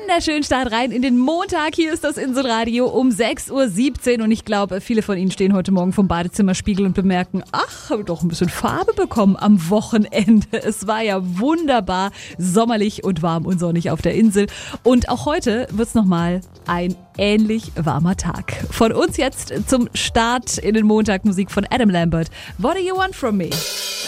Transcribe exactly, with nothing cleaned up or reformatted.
wunderschönen Start rein in den Montag. Hier ist das Inselradio um sechs Uhr siebzehn und ich glaube, viele von Ihnen stehen heute Morgen vom Badezimmerspiegel und bemerken, ach, habe doch ein bisschen Farbe bekommen am Wochenende. Es war ja wunderbar sommerlich und warm und sonnig auf der Insel. Und auch heute wird es nochmal ein ähnlich warmer Tag. Von uns jetzt zum Start in den Montag Musik von Adam Lambert. What do you want from me?